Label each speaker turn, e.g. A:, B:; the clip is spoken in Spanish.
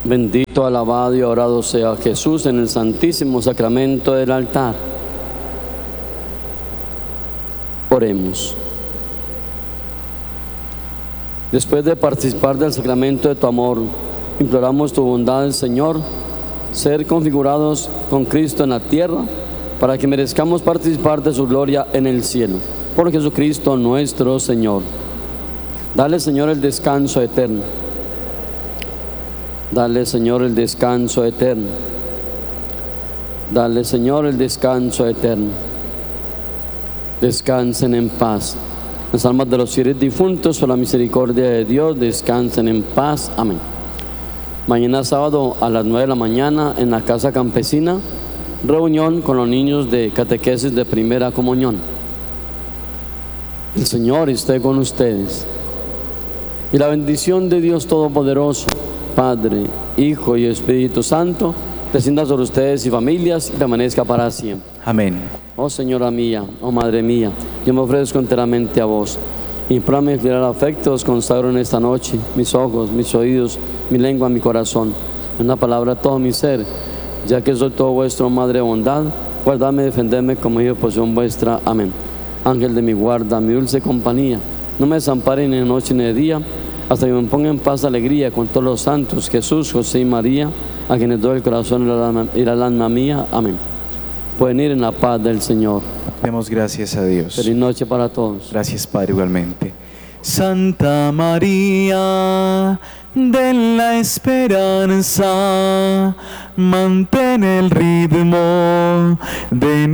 A: Bendito, alabado y orado sea Jesús en el santísimo sacramento del altar. Oremos. Después de participar del sacramento de tu amor, imploramos tu bondad, Señor, ser configurados con Cristo en la tierra, para que merezcamos participar de su gloria en el cielo. Por Jesucristo nuestro Señor. Dale, Señor, el descanso eterno. Dale, Señor, el descanso eterno. Dale, Señor, el descanso eterno. Descansen en paz. Las almas de los fieles difuntos, por la misericordia de Dios, descansen en paz. Amén. Mañana sábado a las 9 de la mañana en la Casa Campesina, reunión con los niños de catequesis de primera comunión. El Señor esté con ustedes. Y la bendición de Dios Todopoderoso, Padre, Hijo y Espíritu Santo, descienda sobre ustedes y familias y permanezca para siempre.
B: Amén.
A: Oh Señora mía, oh Madre mía, yo me ofrezco enteramente a vos. Implórame fiel afecto, os consagro en esta noche mis ojos, mis oídos, mi lengua, mi corazón, en una palabra todo mi ser, ya que soy todo vuestro, Madre de bondad, guardadme y defendedme como hijo de posesión vuestra. Amén. Ángel de mi guarda, mi dulce compañía, no me desamparen ni de noche ni de día, hasta que me ponga en paz alegría con todos los santos, Jesús, José y María, a quienes doy el corazón y el alma mía. Amén. Pueden ir en la paz del Señor.
B: Demos gracias a Dios.
A: Feliz noche para todos.
B: Gracias, Padre, igualmente. Santa María de la esperanza, mantén el ritmo de